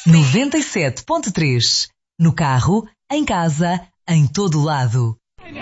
97.3. No carro, em casa, em todo lado.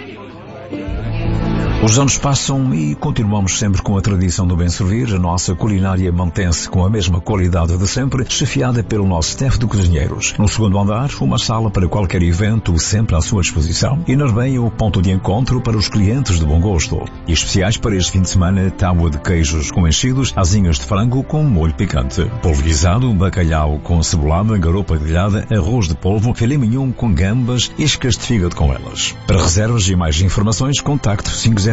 Os anos passam e continuamos sempre com a tradição do bem servir. A nossa culinária mantém-se com a mesma qualidade de sempre, chefiada pelo nosso staff de cozinheiros. No segundo andar, uma sala para qualquer evento, sempre à sua disposição. E na Arbeia, o ponto de encontro para os clientes de bom gosto. E especiais para este fim de semana, tábua de queijos com enchidos, asinhas de frango com molho picante, polvo guisado, bacalhau com cebolada, garopa grelhada, arroz de polvo, filé mignon com gambas e iscas de fígado com elas. Para reservas e mais informações, contacte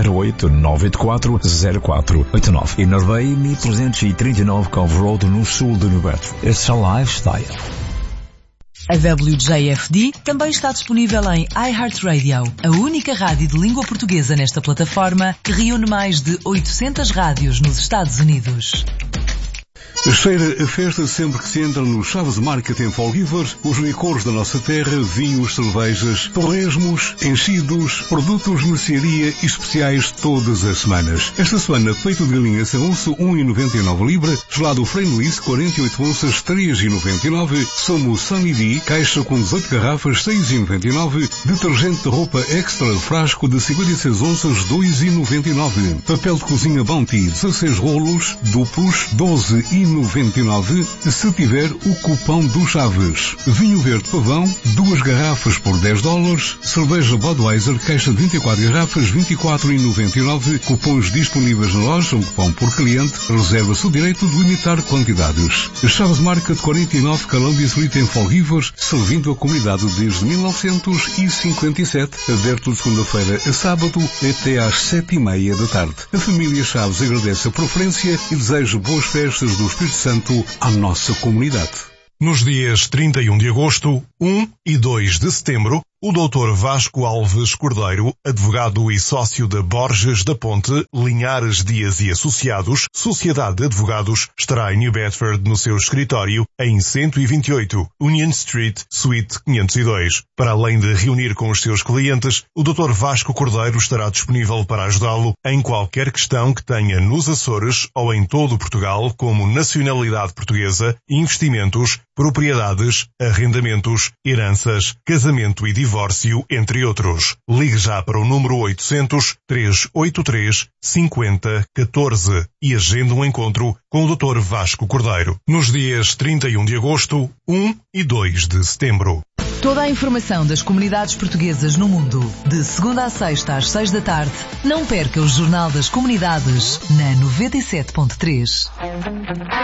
508-984-0489 e na Arbeia 1339 Cove Road, no sul de New Bedford. It's a lifestyle. A WJFD também está disponível em iHeartRadio, a única rádio de língua portuguesa nesta plataforma que reúne mais de 800 rádios nos Estados Unidos. Cheira a festa sempre que se entra no Chaves Market em Fall River. Os licores da nossa terra, vinhos, cervejas, torresmos, enchidos, produtos de mercearia e especiais todas as semanas. Esta semana, peito de galinha sem osso, 1,99 libra, gelado Frainlist, 48 onças, 3,99, somo Sunny D, caixa com 18 garrafas, 6,99, detergente de roupa extra, frasco de 56 onças, 2,99, papel de cozinha Bounty, 16 rolos, duplos, 12,99, se tiver o cupom do Chaves. Vinho verde pavão, 2 garrafas por $10. Cerveja Budweiser, caixa de 24 garrafas, 24,99. Cupons disponíveis na loja, um cupom por cliente. Reserva-se o direito de limitar quantidades. Chaves Market, 49 Columbia Street em Fall River, servindo a comunidade desde 1957. Aberto de segunda-feira a sábado até às 7:30 da tarde. A família Chaves agradece a preferência e deseja boas festas do Espírito Santo à nossa comunidade. Nos dias 31 de agosto, 1 e 2 de setembro, o Dr. Vasco Alves Cordeiro, advogado e sócio da Borges da Ponte, Linhares Dias e Associados, Sociedade de Advogados, estará em New Bedford no seu escritório em 128 Union Street, Suite 502. Para além de reunir com os seus clientes, o Dr. Vasco Cordeiro estará disponível para ajudá-lo em qualquer questão que tenha nos Açores ou em todo Portugal, como nacionalidade portuguesa, investimentos, propriedades, arrendamentos, heranças, casamento e divórcio, entre outros. Ligue já para o número 800-383-5014 e agende um encontro com o Dr. Vasco Cordeiro. Nos dias 31 de agosto, 1 e 2 de setembro. Toda a informação das comunidades portuguesas no mundo, de segunda a sexta às 6 da tarde. Não perca o Jornal das Comunidades na 97.3.